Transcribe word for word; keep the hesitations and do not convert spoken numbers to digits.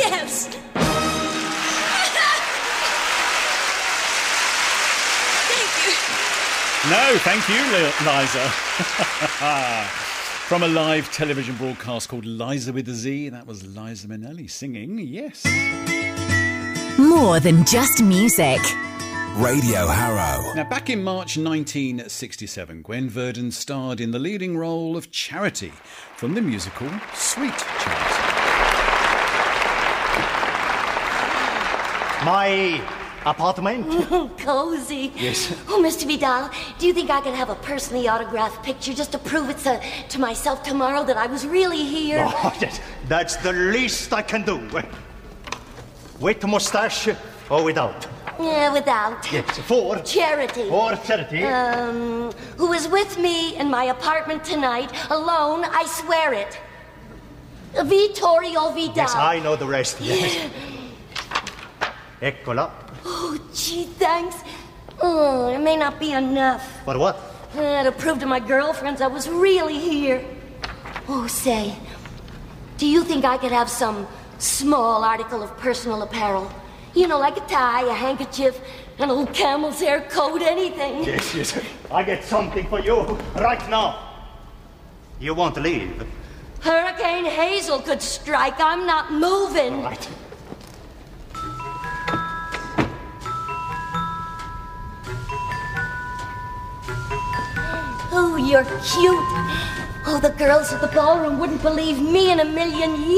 Yes. Thank you. No, thank you, Li- Liza. From a live television broadcast called Liza with a Z, that was Liza Minnelli singing, yes. More than just music. Radio Harrow. Now, back in March nineteen sixty-seven, Gwen Verdon starred in the leading role of Charity from the musical Sweet Charity. My apartment? Cozy. Yes. Oh, Mister Vidal, do you think I could have a personally autographed picture just to prove it to, to myself tomorrow that I was really here? Oh, yes. That's the least I can do. With the mustache or without? Yeah, without. Yes, for? Charity. For charity. Um, who is with me in my apartment tonight, alone, I swear it. Vittorio Vidal. Yes, I know the rest. Yes. Eccola. Oh, gee, thanks. Oh, it may not be enough. For what? Uh, to prove to my girlfriends I was really here. Oh, say, do you think I could have some small article of personal apparel? You know, like a tie, a handkerchief, an old camel's hair coat, anything. Yes, yes. I get something for you right now. You won't leave. Hurricane Hazel could strike. I'm not moving. Right. Oh, you're cute. Oh, the girls at the ballroom wouldn't believe me in a million years.